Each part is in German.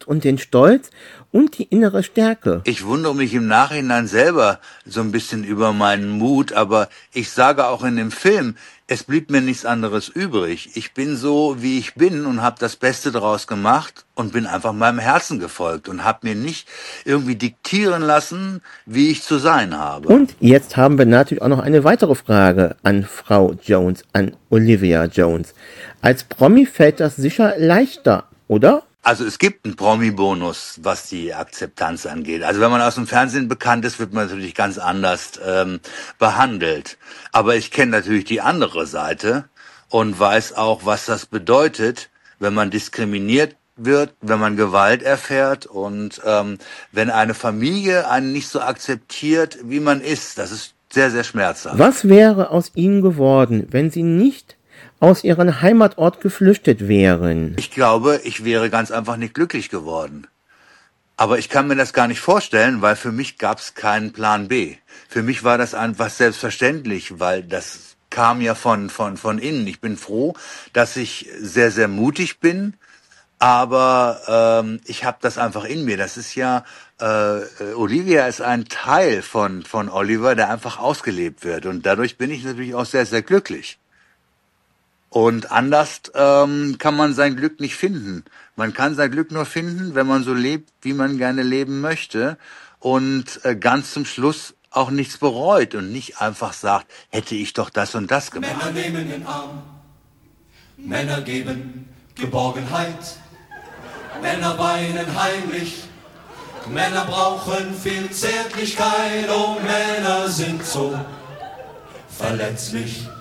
Macht und den Stolz und die innere Stärke. Ich wundere mich im Nachhinein selber so ein bisschen über meinen Mut, aber ich sage auch in dem Film, es blieb mir nichts anderes übrig. Ich bin so, wie ich bin und habe das Beste daraus gemacht und bin einfach meinem Herzen gefolgt und habe mir nicht irgendwie diktieren lassen, wie ich zu sein habe. Und jetzt haben wir natürlich auch noch eine weitere Frage an Frau Jones, an Olivia Jones. Als Promi fällt das sicher leichter, oder? Also es gibt einen Promi-Bonus, was die Akzeptanz angeht. Also wenn man aus dem Fernsehen bekannt ist, wird man natürlich ganz anders behandelt. Aber ich kenne natürlich die andere Seite und weiß auch, was das bedeutet, wenn man diskriminiert wird, wenn man Gewalt erfährt und wenn eine Familie einen nicht so akzeptiert, wie man ist. Das ist sehr, sehr schmerzhaft. Was wäre aus Ihnen geworden, wenn Sie nicht aus Ihrem Heimatort geflüchtet wären? Ich glaube, ich wäre ganz einfach nicht glücklich geworden. Aber ich kann mir das gar nicht vorstellen, weil für mich gab es keinen Plan B. Für mich war das einfach selbstverständlich, weil das kam ja von innen. Ich bin froh, dass ich sehr, sehr mutig bin, aber ich habe das einfach in mir. Das ist ja, Olivia ist ein Teil von Oliver, der einfach ausgelebt wird. Und dadurch bin ich natürlich auch sehr, sehr glücklich. Und anders kann man sein Glück nicht finden. Man kann sein Glück nur finden, wenn man so lebt, wie man gerne leben möchte und ganz zum Schluss auch nichts bereut und nicht einfach sagt, hätte ich doch das und das gemacht. Männer nehmen den Arm, Männer geben Geborgenheit, Männer weinen heimlich, Männer brauchen viel Zärtlichkeit, oh Männer sind so verletzlich.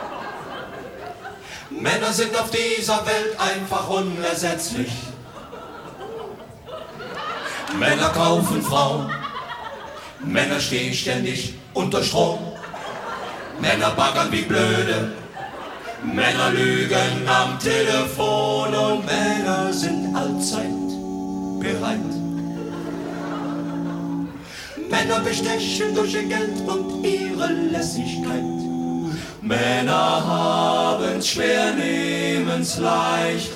Männer sind auf dieser Welt einfach unersetzlich. Männer kaufen Frauen, Männer stehen ständig unter Strom. Männer baggern wie blöde, Männer lügen am Telefon und Männer sind allzeit bereit. Männer bestechen durch ihr Geld und ihre Lässigkeit. Männer haben's schwer, nehmen's leicht.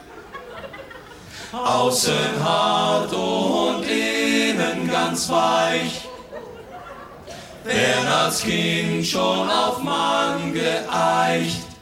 Außen hart und innen ganz weich. Werden als Kind schon auf Mann geeicht.